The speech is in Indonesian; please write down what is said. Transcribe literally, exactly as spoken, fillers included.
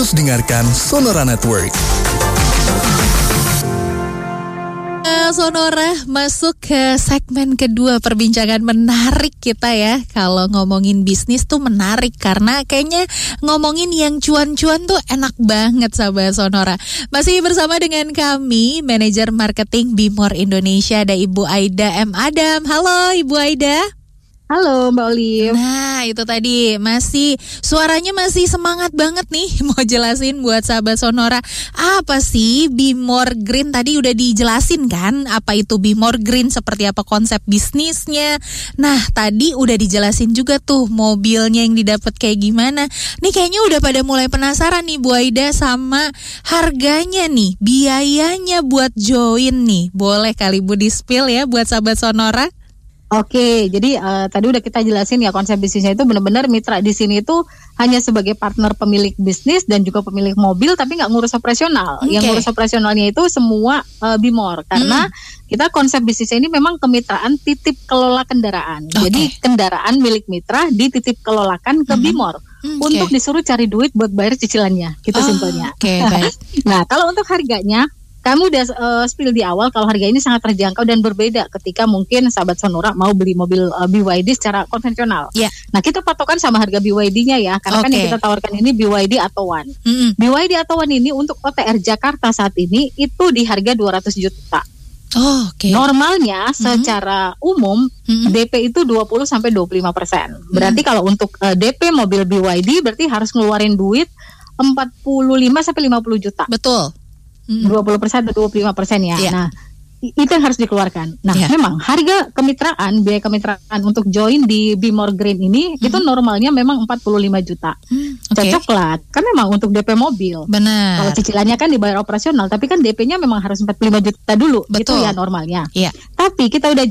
Terus dengarkan Sonora Network. Sonora masuk ke segmen kedua perbincangan menarik kita ya. Kalau ngomongin bisnis tuh menarik karena kayaknya ngomongin yang cuan-cuan tuh enak banget sahabat Sonora. Masih bersama dengan kami manajer marketing Bimor Indonesia ada Ibu Aida M. Adam. Halo Ibu Aida. Halo Mbak Olive. Nah itu tadi masih suaranya masih semangat banget nih mau jelasin buat sahabat Sonora apa sih Bimor Green. Tadi udah dijelasin kan apa itu Bimor Green, seperti apa konsep bisnisnya. Nah tadi udah dijelasin juga tuh mobilnya yang didapat kayak gimana. Nih kayaknya udah pada mulai penasaran nih Bu Aida sama harganya nih, biayanya buat join nih. Boleh kali Bu di-spill ya buat sahabat Sonora. Oke, jadi uh, tadi udah kita jelasin ya konsep bisnisnya itu benar-benar mitra di sini itu hanya sebagai partner pemilik bisnis dan juga pemilik mobil, tapi nggak ngurus operasional. Okay. Yang ngurus operasionalnya itu semua uh, Bimor, karena hmm. kita konsep bisnisnya ini memang kemitraan titip kelola kendaraan. Okay. Jadi kendaraan milik mitra dititip kelolakan ke hmm. Bimor hmm, untuk okay. disuruh cari duit buat bayar cicilannya, gitu oh, simpelnya. Oke, okay, baik. Nah, kalau untuk harganya, kamu udah uh, spill di awal kalau harga ini sangat terjangkau dan berbeda ketika mungkin sahabat Sonora mau beli mobil uh, B Y D secara konvensional. Yeah. Nah kita patokan sama harga B Y D-nya ya, karena okay. kan yang kita tawarkan ini B Y D atau One. Mm-hmm. B Y D atau One ini untuk O T R Jakarta saat ini itu di harga dua ratus juta. Oh, okay. Normalnya mm-hmm. secara umum mm-hmm. D P itu dua puluh sampai dua puluh lima persen. Berarti mm-hmm. kalau untuk uh, D P mobil B Y D berarti harus ngeluarin duit empat puluh lima sampai lima puluh juta. Betul. dua puluh persen atau dua puluh lima persen ya. Yeah. Nah, itu yang harus dikeluarkan. Nah, yeah. memang harga kemitraan, biaya kemitraan untuk join di Bimor Green ini mm-hmm. itu normalnya memang empat puluh lima juta. Mm, okay. Cocok lah. Kan memang untuk D P mobil. Benar. Kalau cicilannya kan dibayar operasional, tapi kan D P-nya memang harus empat puluh lima juta dulu. Betul. Itu ya normalnya. Yeah. Tapi kita udah